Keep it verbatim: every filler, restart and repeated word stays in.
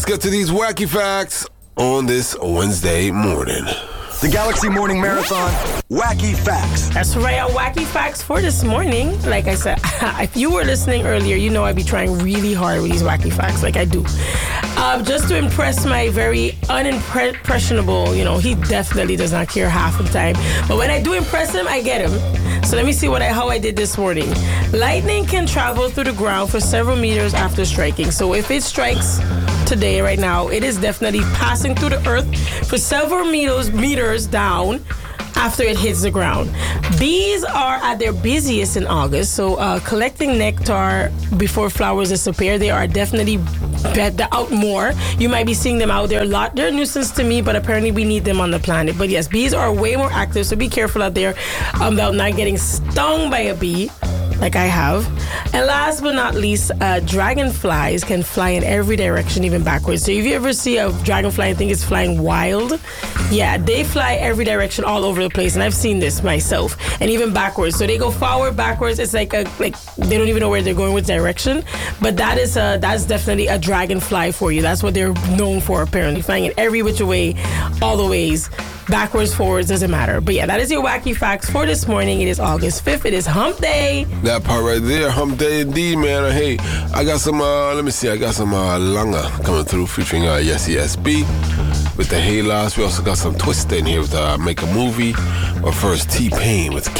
Let's get to these wacky facts on this Wednesday morning. The Galaxy Morning Marathon, Wacky Facts. That's right, our Wacky Facts for this morning. Like I said, if you were listening earlier, you know I'd be trying really hard with these Wacky Facts, like I do. Um, just to impress my very unimpressionable, you know, he definitely does not care half the time. But when I do impress him, I get him. So let me see what I, how I did this morning. Lightning can travel through the ground for several meters after striking. So if it strikes today, right now, it is definitely passing through the earth for several meters, meters down after it hits the ground. Bees are at their busiest in August, so uh, collecting nectar before flowers disappear. They are definitely out more. You might be seeing them out there a lot. They're a nuisance to me, but apparently we need them on the planet. But yes, bees are way more active, so be careful out there about not getting stung by a bee, like I have. And last but not least, uh, dragonflies can fly in every direction, even backwards. So if you ever see a dragonfly and think it's flying wild, yeah, they fly every direction all over the place. And I've seen this myself. And even backwards. So they go forward, backwards. It's like a, like they don't even know where they're going with direction. But that is a, that's definitely a dragonfly for you. That's what they're known for, apparently. Flying in every which way, all the ways. Backwards, forwards, doesn't matter. But yeah, that is your Wacky Facts for this morning. It is August fifth. It is Hump Day. That part right there, Hump Day indeed, man. Hey, I got some, uh, let me see, I got some uh, Langa coming through featuring uh, Yessie S B with the Hey Loss. We also got some Twista in here with uh, Make a Movie. But first, T-Pain with